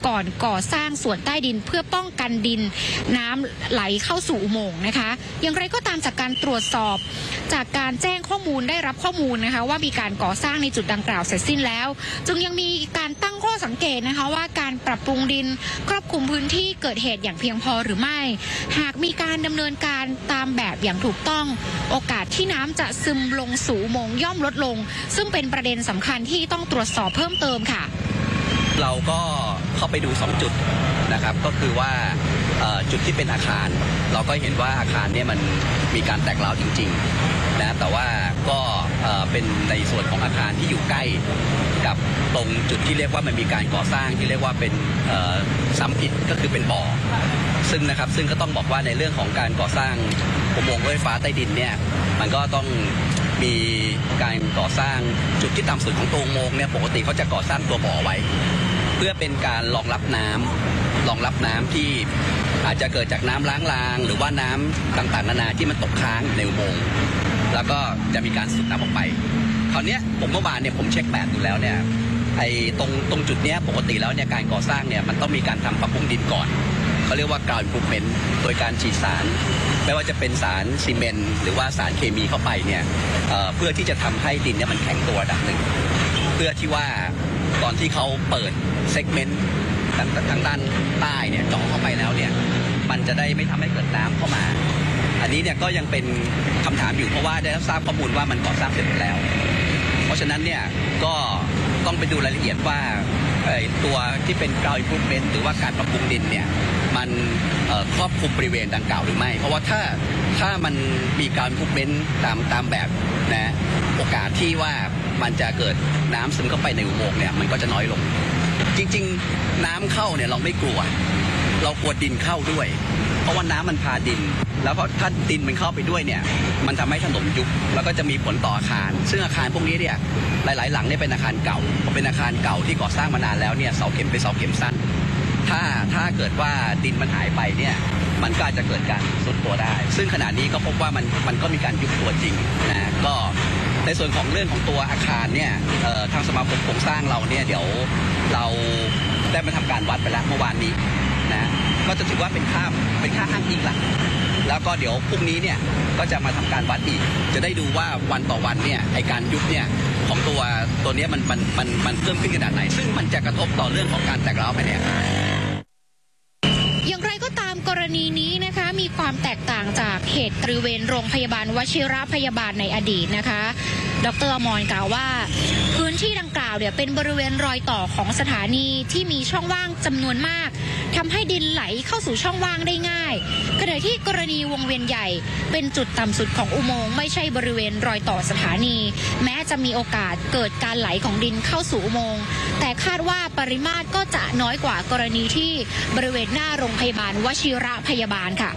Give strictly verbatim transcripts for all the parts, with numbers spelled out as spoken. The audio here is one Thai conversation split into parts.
ก่อนก่อสร้างส่วนใต้ดินเพื่อป้องกันดินน้ำไหลเข้าสู่อุโมงค์นะคะอย่างไรก็ตามจากการตรวจสอบจากการแจ้งข้อมูลได้รับข้อมูลนะคะว่ามีการก่อสร้างในจุดดังกล่าวเสร็จสิ้นแล้วจึงยังมีการตั้งข้อสังเกตนะคะว่าการปรับปรุงดินครอบคลุมพื้นที่เกิดเหตุอย่างเพียงพอหรือไม่หากมีการดำเนินการตามแบบอย่างถูกต้องโอกาสที่น้ำจะซึมลงสู่อุโมงค์ย่อมลดลงซึ่งเป็นประเด็นสำคัญที่ต้องตรวจสอบเพิ่มเติมค่ะเราก็เข้าไปดูสองจุดนะครับก็คือว่าจุดที่เป็นอาคารเราก็เห็นว่าอาคารเนี่ยมันมีการแตกร้าวจริงๆนะแต่ว่าก็เป็นในส่วนของอาคารที่อยู่ใกล้กับตรงจุดที่เรียกว่ามันมีการก่อสร้างที่เรียกว่าเป็นซ้ำผิดก็คือเป็นบ่อซึ่งนะครับซึ่งก็ต้องบอกว่าในเรื่องของการก่อสร้างอุโมงค์รถไฟฟ้าใต้ดินเนี่ยมันก็ต้องมีการก่อสร้างจุดที่ต่ำสุดของตัวอุโมงค์เนี่ยปกติเขาจะก่อสร้างตัวบ่อไว้เพื่อเป็นการรองรับน้ำรองรับน้ำที่อาจจะเกิดจากน้ำล้างรางหรือว่าน้ำต่างๆนานาที่มันตกค้างในอุโมงค์แล้วก็จะมีการสูบน้ำออกไปคราวนี้ผมเมื่อวานเนี่ยผมเช็คแบบดูแล้วเนี่ยไอ้ตรงตรงจุดเนี้ยปกติแล้วเนี่ยการก่อสร้างเนี่ยมันต้องมีการทำปรับปรุงดินก่อนเขาเรียกว่า ground improvement โดยการฉีดสารไม่ว่าจะเป็นสารซีเมนต์หรือว่าสารเคมีเข้าไปเนี่ย เอ่อ เพื่อที่จะทำให้ดินเนี่ยมันแข็งตัวระดับหนึ่งเพื่อที่ว่าตอนที่เขาเปิดเซกเมนต์ทางทางด้านใต้เนี่ยเจาะเข้าไปแล้วเนี่ยมันจะได้ไม่ทำให้เกิดน้ำเข้ามาอันนี้เนี่ยก็ยังเป็นคำถามอยู่เพราะว่าได้รับทราบข้อมูลว่ามันก่อสร้างเสร็จแล้วเพราะฉะนั้นเนี่ยก็ต้องไปดูรายละเอียดว่าตัวที่เป็น ground improvement หรือว่าการปรับปรุงดินเนี่ยมันครอบคลุมบริเวณดังกล่าวหรือไม่เพราะว่าถ้าถ้ามันมีการ improvement ตามตามแบบนะโอกาสที่ว่ามันจะเกิดน้ำซึมเข้าไปในอุโมงค์เนี่ยมันก็จะน้อยลงจริงๆน้ำเข้าเนี่ยเราไม่กลัวเรากลัวดินเข้าด้วยเพราะว่าน้ำมันพาดินแล้วพอถ้าดินมันเข้าไปด้วยเนี่ยมันทำให้ถนนยุบแล้วก็จะมีผลต่ออาคารซึ่งอาคารพวกนี้เนี่ยหลายๆหลังเนี่ยเป็นอาคารเก่าเป็นอาคารเก่าที่ก่อสร้างมานานแล้วเนี่ยเสาเข็มเป็นเสาเข็มสั้นถ้าถ้าเกิดว่าดินมันหายไปเนี่ยมันก็อาจจะเกิดการทรุดตัวได้ซึ่งขณะนี้ก็พบว่ามันมันก็มีการยุบตัวจริงนะก็ในส่วนของเรื่องของตัวอาคารเนี่ยทางสมาคมโครงสร้างเราเนี่ยเดี๋ยวเราได้มาทำการวัดไปแล้วเมื่อวานนี้นะก็จะถือว่าเป็นค่าเป็นค่าอ้างอิงละแล้วก็เดี๋ยวพรุ่งนี้เนี่ยก็จะมาทำการวัดอีกจะได้ดูว่าวันต่อวันเนี่ยไอการยุบเนี่ยของตัวตัวนี้มันมันมันมันเพิ่มขึ้นขนาดไหนซึ่งมันจะกระทบต่อเรื่องของการแตกร้าวภายในอาคารอย่างไรก็ตามกรณีนี้นะคะมีความแตกต่างจากเหตุบริเวณโรงพยาบาลวชิระพยาบาลในอดีตนะคะดร.อมรกล่าวว่าพื้นที่ดังกล่าวเนี่ยเป็นบริเวณรอยต่อของสถานีที่มีช่องว่างจำนวนมากทำให้ดินไหลเข้าสู่ช่องว่างได้ง่ายขณะที่กรณีวงเวียนใหญ่เป็นจุดต่ำสุดของอุโมงค์ไม่ใช่บริเวณรอยต่อสถานีแม้จะมีโอกาสเกิดการไหลของดินเข้าสู่อุโมงค์แต่คาดว่าปริมาตรก็จะน้อยกว่ากรณีที่บริเวณหน้าโรงพยาบาลวชิระพยาบาลค่ะ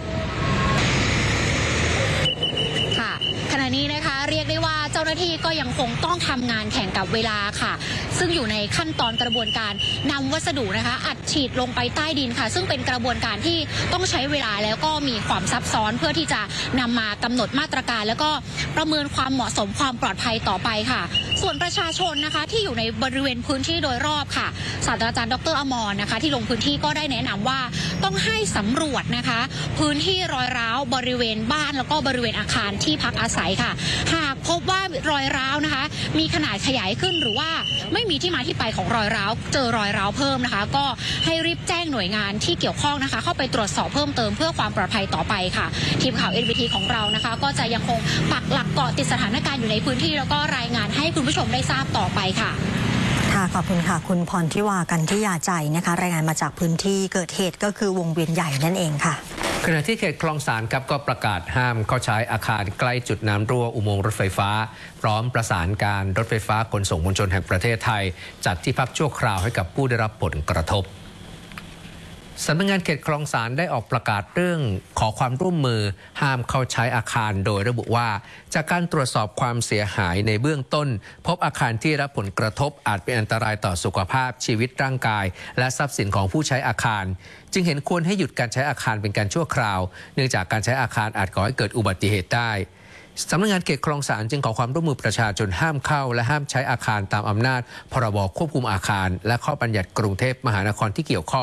ค่ะขณะนี้นะคะเรียกได้ว่าเจ้าหน้าที่ก็ยังคงต้องทำงานแข่งกับเวลาค่ะซึ่งอยู่ในขั้นตอนกระบวนการนำวัสดุนะคะอัดฉีดลงไปใต้ดินค่ะซึ่งเป็นกระบวนการที่ต้องใช้เวลาแล้วก็มีความซับซ้อนเพื่อที่จะนำมากำหนดมาตรการแล้วก็ประเมินความเหมาะสมความปลอดภัยต่อไปค่ะส่วนประชาชนนะคะที่อยู่ในบริเวณพื้นที่โดยรอบค่ะศาสตราจารย์ดร.อมรนะคะที่ลงพื้นที่ก็ได้แนะนำว่าต้องให้สำรวจนะคะพื้นที่รอยร้าวบริเวณบ้านแล้วก็บริเวณอาคารที่พักอาศัยค่ะหากพบว่ารอยร้าวนะคะมีขนาดขยายขึ้นหรือว่าไม่มีที่มาที่ไปของรอยร้าวเจอรอยร้าวเพิ่มนะคะก็ให้รีบแจ้งหน่วยงานที่เกี่ยวข้องนะคะเข้าไปตรวจสอบเพิ่มเติมเพื่อความปลอดภัยต่อไปค่ะทีมข่าว เอ็น วี ที ของเรานะคะก็จะยังคงปักหลักเกาะติดสถานการณ์อยู่ในพื้นที่แล้วก็รายงานให้คุณผู้ชมได้ทราบต่อไปค่ะค่ะขอบคุณค่ะคุณพรทิวากันทิยาใจนะคะรายงานมาจากพื้นที่เกิดเหตุก็คือวงเวียนใหญ่นั่นเองค่ะขณะที่เขตคลองสานครับก็ประกาศห้ามเข้าใช้อาคารใกล้จุดน้ำรั่วอุโมงค์รถไฟฟ้าพร้อมประสานการรถไฟฟ้าขนส่งมวลชนแห่งประเทศไทยจัดที่พักชั่วคราวให้กับผู้ได้รับผลกระทบสำนักงานเขตคลองสานได้ออกประกาศเรื่องขอความร่วมมือห้ามเข้าใช้อาคารโดยระบุว่าจากการตรวจสอบความเสียหายในเบื้องต้นพบอาคารที่รับผลกระทบอาจเป็นอันตรายต่อสุขภาพชีวิตร่างกายและทรัพย์สินของผู้ใช้อาคารจึงเห็นควรให้หยุดการใช้อาคารเป็นการชั่วคราวเนื่องจากการใช้อาคารอาจก่อให้เกิดอุบัติเหตุได้สำนักงานเขตคลองสานจึงขอความร่วมมือประชาชนห้ามเข้าและห้ามใช้อาคารตามอำนาจพรบควบคุมอาคารและข้อบัญญัติกรุงเทพมหานครที่เกี่ยวข้อง